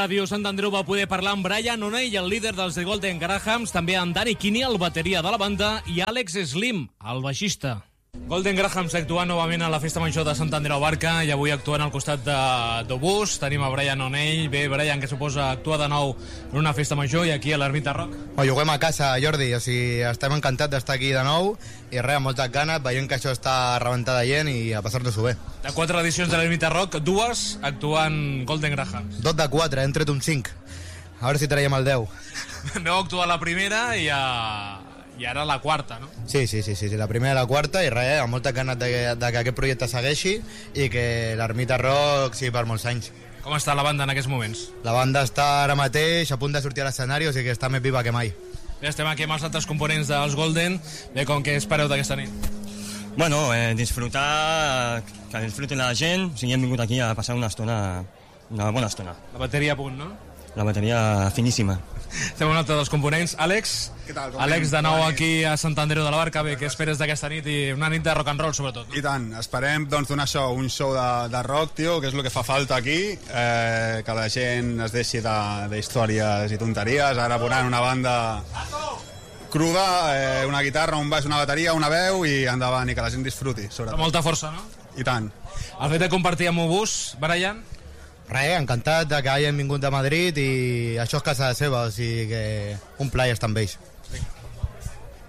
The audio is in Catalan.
Ràdio Sant Andreu va poder parlar amb Brian O'Neill, el líder dels The Golden Grahams, també amb Danny Kinney, el bateria de la banda, i Alex Slim, el baixista. Golden Grahams actua novament a la Festa Major de Sant Andreu Barca i avui actuant al costat d'Obús. Tenim a Brian O'Neill. Bé, Brian, que suposa actuar de nou en una Festa Major i aquí a l'Ermita Rock? Ho juguem a casa, Jordi, o sigui, estem encantats d'estar aquí de nou i res, amb moltes ganes, veient que això està rebentada gent i a passar-nos-ho bé. De 4 edicions de l'Ermita Rock, 2 actuant Golden Grahams. 2 de 4, hem tret un 5. A veure si traiem el 10. Vau actuar la primera i ara la quarta, no? Sí, la primera i la quarta, i res, amb moltes ganes de que aquest projecte segueixi i que l'Ermita Rock sigui per molts anys. Com està la banda en aquests moments? La banda està ara mateix a punt de sortir a l'escenari, o sigui que està més viva que mai. Bé, estem aquí amb els altres components dels Golden. Bé, com que espereu d'aquesta nit? Bueno, disfrutar, que disfrutin la gent, o sigui, hem vingut aquí a passar una bona estona. La bateria a punt, no? La bateria finíssima. Estem un altre dels components. Àlex? Què tal? Àlex, de nou aquí a Sant Andreu de la Barca. Bé, què esperes d'aquesta nit? I una nit de rock and roll, sobretot. No? I tant, esperem doncs, donar això, un show de rock, tio, que és el que fa falta aquí, que la gent es deixi d'històries i tonteries. Ara posant una banda cruda, una guitarra, un baix, una bateria, una veu i endavant, i que la gent disfruti, sobretot. Amb molta força, no? I tant. El fet de compartir amb Obús, Brian? Res, encantat que hagin vingut de Madrid i això és casa seva, o sigui que un plaer estar amb ells. Vinga.